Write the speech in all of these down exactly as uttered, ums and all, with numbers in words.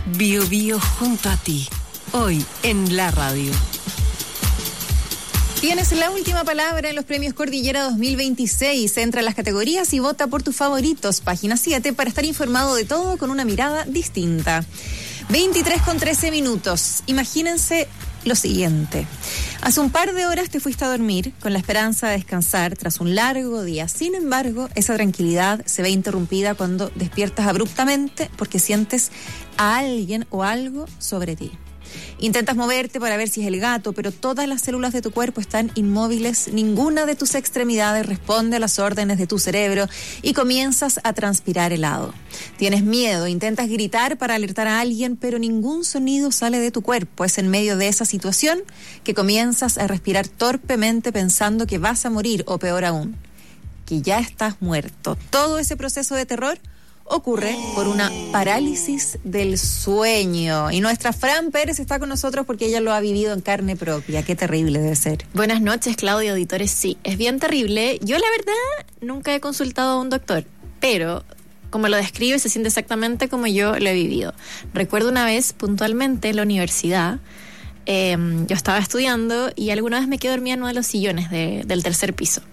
Bio Bio junto a ti, hoy en la radio. Tienes la última palabra en los premios Cordillera dos mil veintiséis. Entra a las categorías y vota por tus favoritos. Página siete para estar informado de todo con una mirada distinta. veintitrés con trece minutos. Imagínense lo siguiente. Hace un par de horas te fuiste a dormir con la esperanza de descansar tras un largo día. Sin embargo, esa tranquilidad se ve interrumpida cuando despiertas abruptamente porque sientes a alguien o algo sobre ti. Intentas moverte para ver si es el gato, pero todas las células de tu cuerpo están inmóviles, ninguna de tus extremidades responde a las órdenes de tu cerebro y comienzas a transpirar helado. Tienes miedo, intentas gritar para alertar a alguien, pero ningún sonido sale de tu cuerpo. Es en medio de esa situación que comienzas a respirar torpemente pensando que vas a morir, o peor aún, que ya estás muerto. Todo ese proceso de terror ocurre por una parálisis del sueño. Y nuestra Fran Pérez está con nosotros porque ella lo ha vivido en carne propia. Qué terrible debe ser. Buenas noches, Claudio, auditores. Sí, es bien terrible. Yo, la verdad, nunca he consultado a un doctor, pero como lo describe, se siente exactamente como yo lo he vivido. Recuerdo una vez, puntualmente, en la universidad, eh, yo estaba estudiando y alguna vez me quedé dormida en uno de los sillones de, del tercer piso.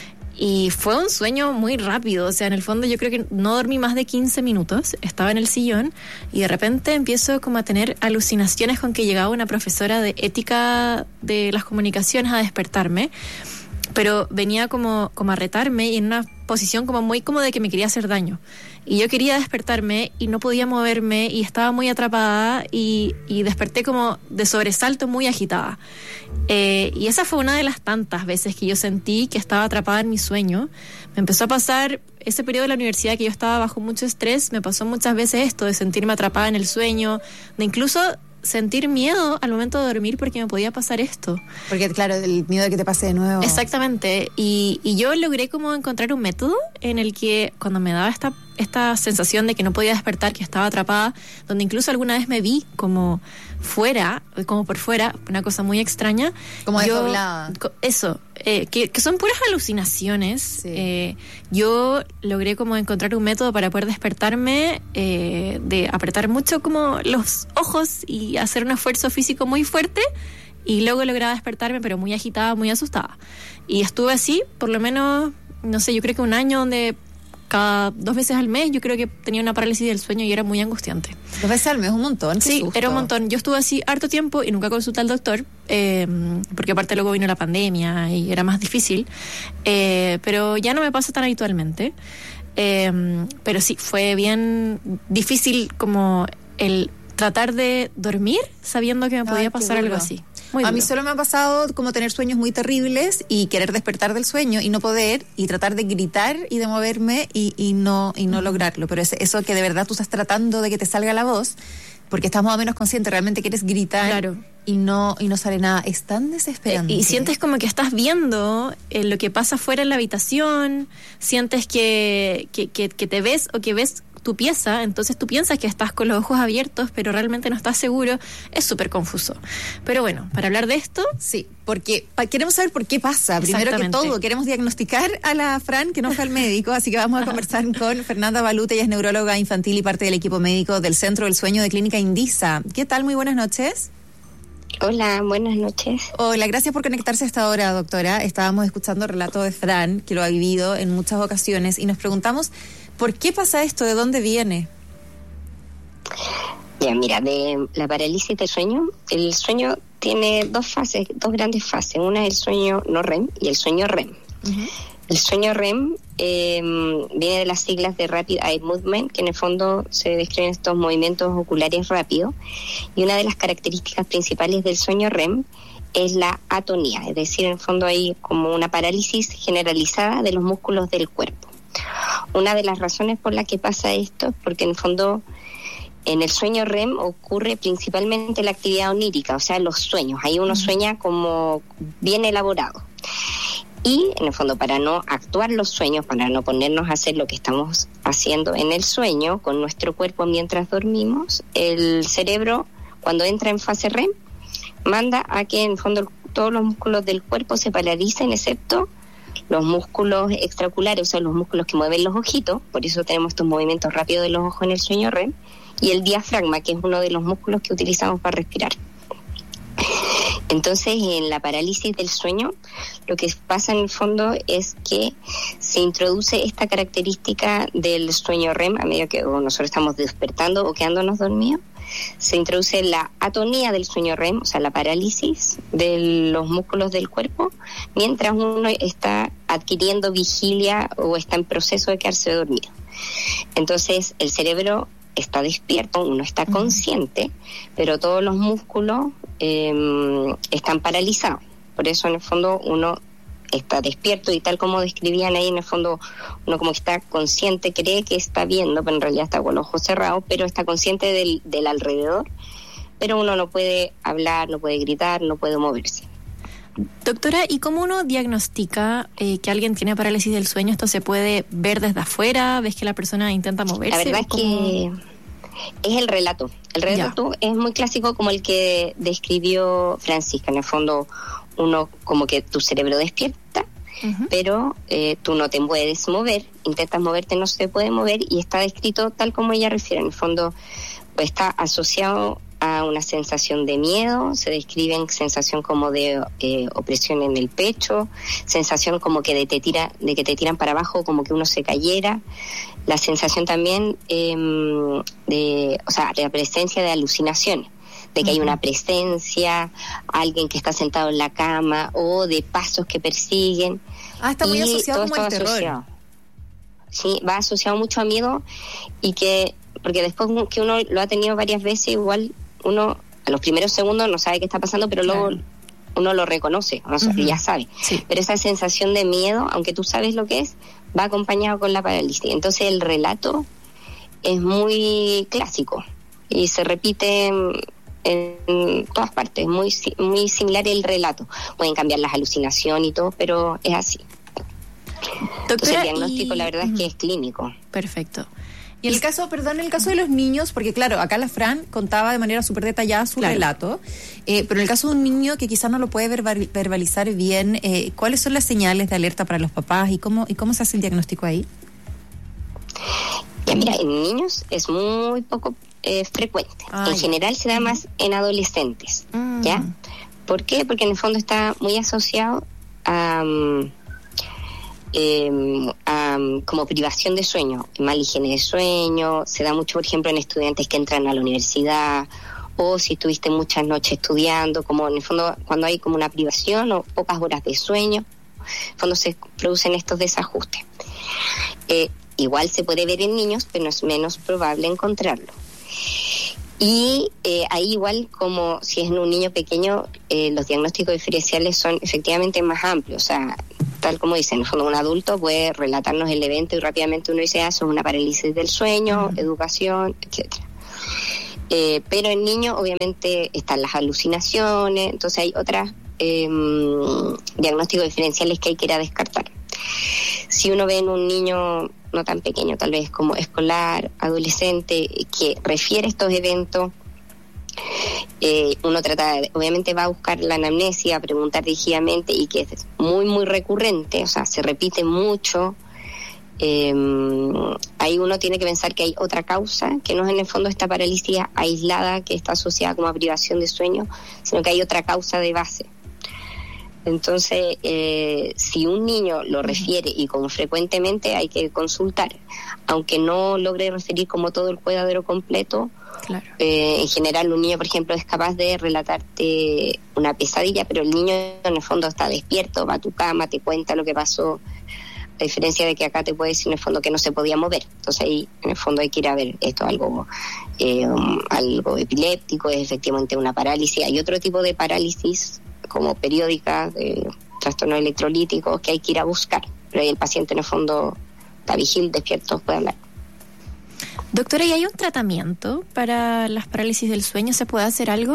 Y fue un sueño muy rápido, o sea, en el fondo yo creo que no dormí más de quince minutos, estaba en el sillón y de repente empiezo como a tener alucinaciones con que llegaba una profesora de ética de las comunicaciones a despertarme, pero venía como, como a retarme y en una posición como muy como de que me quería hacer daño. Y yo quería despertarme y no podía moverme y estaba muy atrapada y, y desperté como de sobresalto, muy agitada. Eh, y esa fue una de las tantas veces que yo sentí que estaba atrapada en mi sueño. Me empezó a pasar ese periodo de la universidad que yo estaba bajo mucho estrés, me pasó muchas veces esto de sentirme atrapada en el sueño, de incluso sentir miedo al momento de dormir porque me podía pasar esto. Porque claro, el miedo de que te pase de nuevo. Exactamente. Y, y yo logré como encontrar un método en el que cuando me daba esta, esta sensación de que no podía despertar, que estaba atrapada, donde incluso alguna vez me vi como fuera, como por fuera, una cosa muy extraña. Como desdoblada. Eso, eh, que, que son puras alucinaciones. Sí. Eh, yo logré como encontrar un método para poder despertarme, eh, de apretar mucho como los ojos y hacer un esfuerzo físico muy fuerte, y luego lograba despertarme, pero muy agitada, muy asustada. Y estuve así, por lo menos, no sé, yo creo que un año donde cada dos veces al mes yo creo que tenía una parálisis del sueño y era muy angustiante. ¿Dos veces al mes? Un montón. Sí, era un montón. Yo estuve así harto tiempo y nunca consulté al doctor, eh, porque aparte luego vino la pandemia y era más difícil, eh, pero ya no me pasa tan habitualmente. Eh, pero sí, fue bien difícil como el tratar de dormir sabiendo que me podía Ay, pasar algo así. Muy a mí solo me ha pasado como tener sueños muy terribles y querer despertar del sueño y no poder, y tratar de gritar y de moverme y, y no y no uh-huh. lograrlo. Pero es eso que de verdad tú estás tratando de que te salga la voz, porque estás más o menos consciente, realmente quieres gritar, claro, y no y no sale nada. Es tan desesperante. Eh, y sientes como que estás viendo eh, lo que pasa fuera en la habitación, sientes que, que, que, que te ves o que ves tu pieza, entonces tú piensas que estás con los ojos abiertos, pero realmente no estás seguro. Es súper confuso. Pero bueno, para hablar de esto... Sí, porque pa- queremos saber por qué pasa. Primero que todo, queremos diagnosticar a la Fran, que no fue al médico, así que vamos a conversar con Fernanda Baluta. Ella es neuróloga infantil y parte del equipo médico del Centro del Sueño de Clínica Indisa. ¿Qué tal? Muy buenas noches. Hola, buenas noches. Hola, gracias por conectarse a esta hora, doctora. Estábamos escuchando el relato de Fran, que lo ha vivido en muchas ocasiones, y nos preguntamos, ¿por qué pasa esto? ¿De dónde viene? Ya, mira, de la parálisis del sueño, el sueño tiene dos fases, dos grandes fases. Una es el sueño no R E M y el sueño R E M. Uh-huh. El sueño R E M eh, viene de las siglas de Rapid Eye Movement, que en el fondo se describen estos movimientos oculares rápidos. Y una de las características principales del sueño R E M es la atonía, es decir, en el fondo hay como una parálisis generalizada de los músculos del cuerpo. Una de las razones por las que pasa esto es porque en el fondo en el sueño R E M ocurre principalmente la actividad onírica, o sea, los sueños. Ahí uno sueña como bien elaborado. Y en el fondo, para no actuar los sueños, para no ponernos a hacer lo que estamos haciendo en el sueño con nuestro cuerpo mientras dormimos, el cerebro, cuando entra en fase R E M, manda a que en el fondo todos los músculos del cuerpo se paralicen, excepto los músculos extraoculares, o sea, los músculos que mueven los ojitos. Por eso tenemos estos movimientos rápidos de los ojos en el sueño R E M, y el diafragma, que es uno de los músculos que utilizamos para respirar. Entonces, en la parálisis del sueño, lo que pasa en el fondo es que se introduce esta característica del sueño R E M a medida que nosotros estamos despertando o quedándonos dormidos. Se introduce la atonía del sueño R E M, o sea, la parálisis de los músculos del cuerpo, mientras uno está adquiriendo vigilia o está en proceso de quedarse dormido. Entonces, el cerebro está despierto, uno está consciente, pero todos los músculos eh, están paralizados. Por eso, en el fondo, uno está despierto y tal como describían ahí, en el fondo, uno como que está consciente, cree que está viendo, pero en realidad está con los ojos cerrados, pero está consciente del, del alrededor, pero uno no puede hablar, no puede gritar, no puede moverse. Doctora, ¿y cómo uno diagnostica eh, que alguien tiene parálisis del sueño? ¿Esto se puede ver desde afuera? ¿Ves que la persona intenta moverse? La verdad es que es el relato. El relato ya. Es muy clásico, como el que describió Francisca. En el fondo, uno como que tu cerebro despierta, uh-huh. pero eh, tú no te puedes mover, intentas moverte, no se puede mover, y está descrito tal como ella refiere. En el fondo, pues, está asociado a una sensación de miedo, se describe en sensación como de eh, opresión en el pecho, sensación como que de, te tira, de que te tiran para abajo, como que uno se cayera, la sensación también eh, de, o sea, de la presencia de alucinaciones, de que uh-huh. hay una presencia, alguien que está sentado en la cama, o de pasos que persiguen. Ah, está muy y asociado todo como al terror. Asociado. Sí, va asociado mucho a miedo, y que, porque después que uno lo ha tenido varias veces, igual uno a los primeros segundos no sabe qué está pasando, pero luego claro. uno lo reconoce, uno uh-huh. ya sabe. Sí. Pero esa sensación de miedo, aunque tú sabes lo que es, va acompañado con la parálisis. Entonces el relato es muy clásico y se repite en, en todas partes, muy muy similar el relato. Pueden cambiar las alucinaciones y todo, pero es así. Doctora, Entonces el diagnóstico y... la verdad uh-huh. es que es clínico. Perfecto. Y el caso, perdón, el caso de los niños, porque claro, acá la Fran contaba de manera súper detallada su claro. relato, eh, pero en el caso de un niño que quizás no lo puede verbal, verbalizar bien, eh, ¿cuáles son las señales de alerta para los papás y cómo y cómo se hace el diagnóstico ahí? Ya, mira, en niños es muy poco eh, frecuente. Ah, en ya. general se da más en adolescentes, mm. ¿ya? ¿Por qué? Porque en el fondo está muy asociado a... Um, Eh, um, como privación de sueño, mal higiene de sueño, se da mucho, por ejemplo, en estudiantes que entran a la universidad, o si estuviste muchas noches estudiando, como en el fondo cuando hay como una privación o pocas horas de sueño, en el fondo se producen estos desajustes. Eh, igual se puede ver en niños, pero es menos probable encontrarlo. Y eh, ahí igual, como si es en un niño pequeño, eh, los diagnósticos diferenciales son efectivamente más amplios. O sea, tal como dicen, en el fondo un adulto puede relatarnos el evento y rápidamente uno dice, ah, eso es una parálisis del sueño, uh-huh. educación, etcétera. Eh, pero en niños obviamente están las alucinaciones, entonces hay otros eh, diagnósticos diferenciales que hay que ir a descartar. Si uno ve en un niño no tan pequeño, tal vez como escolar, adolescente, que refiere estos eventos, eh, uno trata, de, obviamente va a buscar la anamnesia, a preguntar dirigidamente, y que es muy, muy recurrente, o sea, se repite mucho. Eh, ahí uno tiene que pensar que hay otra causa, que no es en el fondo esta parálisis aislada que está asociada como a privación de sueño, sino que hay otra causa de base. Entonces, eh, si un niño lo refiere y como frecuentemente, hay que consultar, aunque no logre referir como todo el cuadro completo. Claro. Eh, en general, un niño, por ejemplo, es capaz de relatarte una pesadilla, pero el niño en el fondo está despierto, va a tu cama, te cuenta lo que pasó, a diferencia de que acá te puede decir en el fondo que no se podía mover. Entonces ahí en el fondo hay que ir a ver esto, algo eh, um, algo epiléptico, es efectivamente una parálisis. Hay otro tipo de parálisis como periódicas, de trastornos electrolíticos, que hay que ir a buscar, pero ahí el paciente en el fondo está vigil, despierto, puede hablar. Doctora, ¿y hay un tratamiento para las parálisis del sueño? ¿Se puede hacer algo?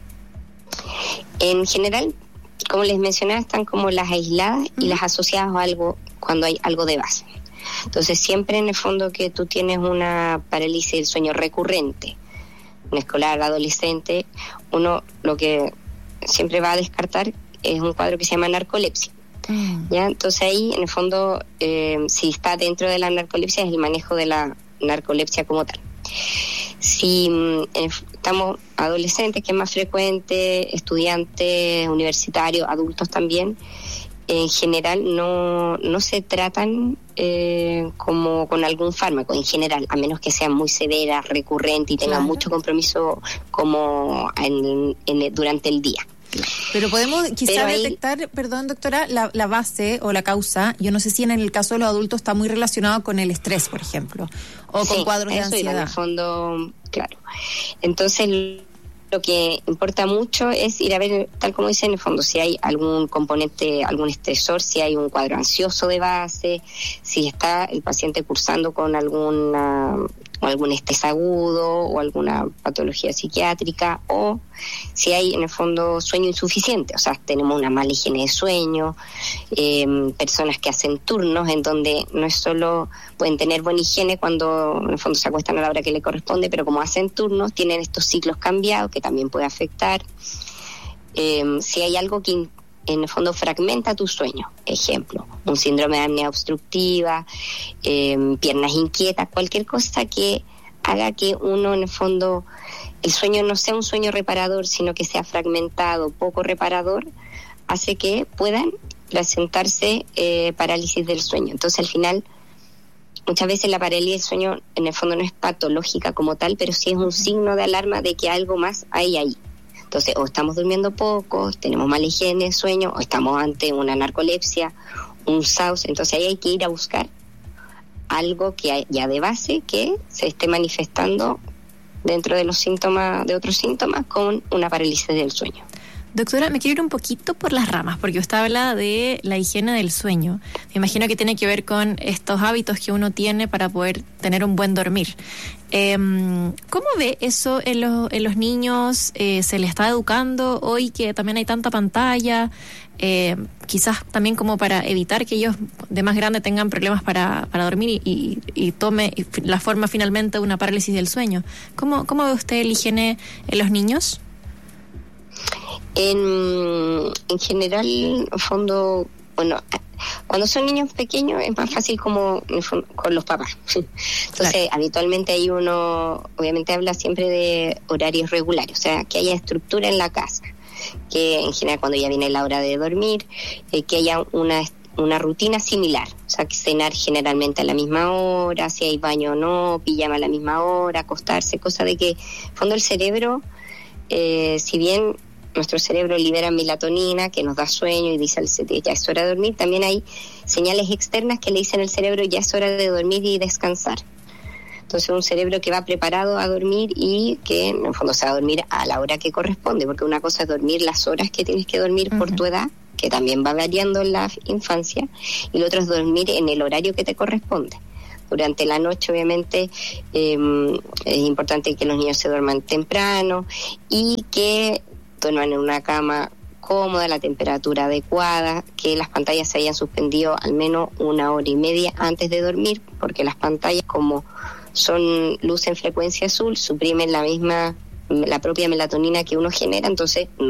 En general, como les mencionaba, están como las aisladas uh-huh. y las asociadas a algo cuando hay algo de base. Entonces, siempre en el fondo que tú tienes una parálisis del sueño recurrente, un escolar, adolescente, uno lo que siempre va a descartar es un cuadro que se llama narcolepsia. Mm. ¿Ya? Entonces ahí, en el fondo, eh, si está dentro de la narcolepsia, es el manejo de la narcolepsia como tal. Si mm, estamos adolescentes, que es más frecuente, estudiantes, universitarios, adultos también, en general no, no se tratan eh, como con algún fármaco, en general, a menos que sean muy severas, recurrentes y tengan Claro. mucho compromiso como en, en, durante el día. Pero podemos quizá Pero ahí- detectar, perdón doctora, la, la base o la causa. Yo no sé si en el caso de los adultos está muy relacionado con el estrés, por ejemplo, o con Sí, cuadros de eso iba, en el ansiedad. fondo, claro. Entonces, lo que importa mucho es ir a ver, tal como dice en el fondo, si hay algún componente, algún estresor, si hay un cuadro ansioso de base, si está el paciente cursando con alguna o algún estrés agudo o alguna patología psiquiátrica, o si hay en el fondo sueño insuficiente, o sea, tenemos una mala higiene de sueño, eh, personas que hacen turnos en donde no es solo pueden tener buena higiene cuando en el fondo se acuestan a la hora que le corresponde, pero como hacen turnos tienen estos ciclos cambiados que también puede afectar. Eh, si hay algo que en el fondo fragmenta tu sueño, ejemplo, un síndrome de apnea obstructiva, eh, piernas inquietas, cualquier cosa que haga que uno en el fondo, el sueño no sea un sueño reparador, sino que sea fragmentado, poco reparador, hace que puedan presentarse eh, parálisis del sueño. Entonces al final, muchas veces la parálisis del sueño en el fondo no es patológica como tal, pero sí es un signo de alarma de que algo más hay ahí. Entonces, o estamos durmiendo poco, tenemos mala higiene de sueño, o estamos ante una narcolepsia, un S A U S. Entonces ahí hay que ir a buscar algo que hay ya de base que se esté manifestando dentro de los síntomas, de otros síntomas, con una parálisis del sueño. Doctora, me quiero ir un poquito por las ramas, porque usted habla de la higiene del sueño. Me imagino que tiene que ver con estos hábitos que uno tiene para poder tener un buen dormir. Eh, ¿Cómo ve eso en, lo, en los niños? Eh, ¿Se les está educando hoy que también hay tanta pantalla? Eh, quizás también como para evitar que ellos de más grande tengan problemas para, para dormir y, y, y tome la forma finalmente de una parálisis del sueño. ¿Cómo, cómo ve usted la higiene en los niños? En, en general, en el fondo, bueno, cuando son niños pequeños es más fácil como en el fondo, con los papás. Entonces, claro, habitualmente ahí uno, obviamente habla siempre de horarios regulares, o sea, que haya estructura en la casa, que en general cuando ya viene la hora de dormir, eh, que haya una una rutina similar, o sea, que cenar generalmente a la misma hora, si hay baño o no, pijama a la misma hora, acostarse, cosa de que, en el fondo, el cerebro, eh, si bien nuestro cerebro libera melatonina que nos da sueño y dice al cerebro ya es hora de dormir, también hay señales externas que le dicen al cerebro ya es hora de dormir y descansar. Entonces un cerebro que va preparado a dormir y que en el fondo se va a dormir a la hora que corresponde, porque una cosa es dormir las horas que tienes que dormir uh-huh. por tu edad, que también va variando en la infancia, y lo otro es dormir en el horario que te corresponde. Durante la noche, obviamente, eh, es importante que los niños se duerman temprano y que duerman en una cama cómoda, la temperatura adecuada, que las pantallas se hayan suspendido al menos una hora y media antes de dormir, porque las pantallas, como son luz en frecuencia azul, suprimen la misma, la propia melatonina que uno genera, entonces